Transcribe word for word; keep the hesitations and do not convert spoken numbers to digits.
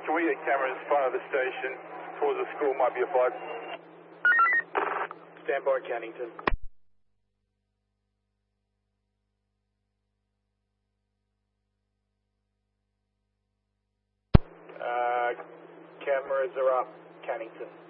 three cameras in front of the station towards the school might be a five. Stand by, Cannington. Uh, cameras are up, Cannington.